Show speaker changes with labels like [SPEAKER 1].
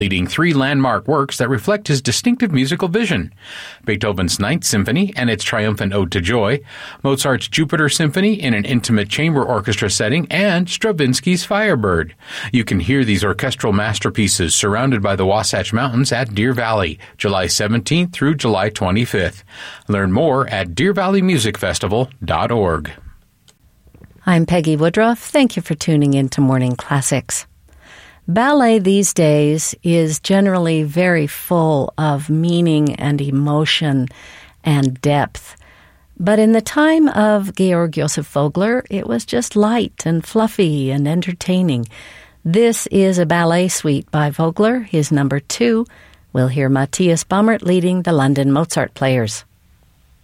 [SPEAKER 1] leading 3 landmark works that reflect his distinctive musical vision: Beethoven's Ninth Symphony and its triumphant Ode to Joy, Mozart's Jupiter Symphony in an intimate chamber orchestra setting, and Stravinsky's Firebird. You can hear these orchestral masterpieces surrounded by the Wasatch Mountains at Deer Valley, July 17th through July 25th. Learn more at DeerValleyMusicFestival.org.
[SPEAKER 2] I'm Peggy Woodruff. Thank you for tuning in to Morning Classics. Ballet these days is generally very full of meaning and emotion and depth. But in the time of Georg Joseph Vogler, it was just light and fluffy and entertaining. This is a ballet suite by Vogler, his number 2. We'll hear Matthias Baumert leading the London Mozart Players.